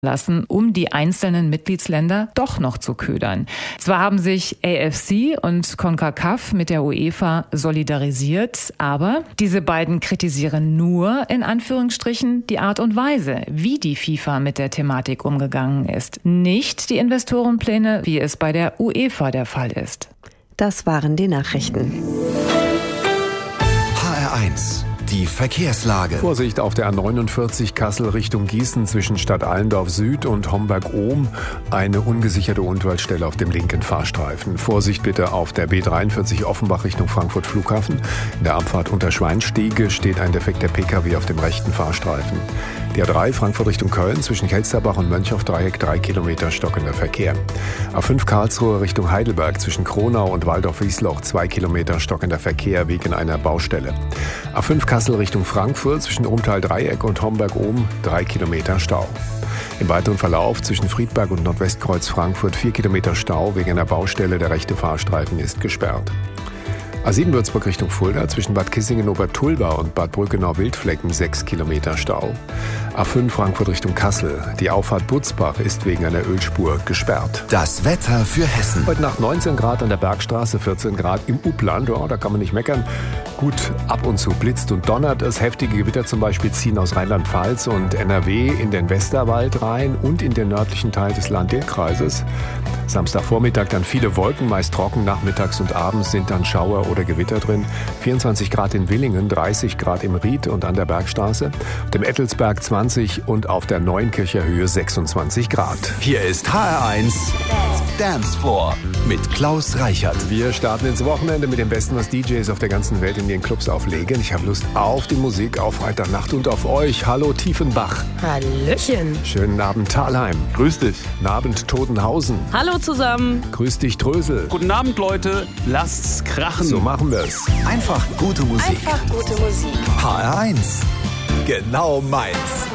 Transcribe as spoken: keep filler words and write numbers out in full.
lassen, um die einzelnen Mitgliedsländer doch noch zu ködern. Zwar haben sich A F C und CONCACAF mit der UEFA solidarisiert, aber diese beiden kritisieren nur in Anführungsstrichen die Art und Weise, wie die FIFA mit der Thematik umgegangen ist, nicht die Investorenpläne, wie es bei der UEFA der Fall ist. Das waren die Nachrichten. H R eins. Die Verkehrslage. Vorsicht auf der A neunundvierzig Kassel Richtung Gießen zwischen Stadt Allendorf Süd und Homberg-Ohm. Eine ungesicherte Unfallstelle auf dem linken Fahrstreifen. Vorsicht bitte auf der B dreiundvierzig Offenbach Richtung Frankfurt Flughafen. In der Abfahrt unter Schweinstege steht ein defekter P K W auf dem rechten Fahrstreifen. Die A drei Frankfurt Richtung Köln zwischen Kelsterbach und Mönchhoff-Dreieck drei Kilometer stockender Verkehr. A fünf Karlsruhe Richtung Heidelberg zwischen Kronau und Waldorf-Wiesloch zwei Kilometer stockender Verkehr wegen einer Baustelle. A fünf Kassel Richtung Frankfurt zwischen Umtal-Dreieck und Homberg-Ohm drei Kilometer Stau. Im weiteren Verlauf zwischen Friedberg und Nordwestkreuz Frankfurt vier Kilometer Stau wegen einer Baustelle. Der rechte Fahrstreifen ist gesperrt. A sieben Würzburg Richtung Fulda zwischen Bad Kissingen-Obertulba und Bad Brückenau-Wildflecken sechs Kilometer Stau. A fünf Frankfurt Richtung Kassel. Die Auffahrt Butzbach ist wegen einer Ölspur gesperrt. Das Wetter für Hessen. Heute Nacht neunzehn Grad an der Bergstraße, vierzehn Grad im Upland. Oh, da kann man nicht meckern. Gut, ab und zu blitzt und donnert es. Heftige Gewitter zum Beispiel ziehen aus Rheinland-Pfalz und N R W in den Westerwald rein und in den nördlichen Teil des Lahn-Dill-Kreises. Samstagvormittag dann viele Wolken, meist trocken. Nachmittags und abends sind dann Schauer oder Gewitter drin. vierundzwanzig Grad in Willingen, dreißig Grad im Ried und an der Bergstraße. Auf dem Ettelsberg zwanzig und auf der Neunkircher Höhe sechsundzwanzig Grad. Hier ist H R eins Dance Floor mit Klaus Reichert. Wir starten ins Wochenende mit dem Besten, was D Js auf der ganzen Welt in den Clubs auflegen. Ich habe Lust auf die Musik, auf Freitagnacht und auf euch. Hallo Tiefenbach. Hallöchen. Schönen Abend Thalheim. Grüß dich. Guten Abend Totenhausen. Hallo zusammen. Grüß dich Drösel. Guten Abend, Leute. Lasst's krachen. So machen wir's. Einfach gute Musik. Einfach gute Musik. H R eins. Genau meins.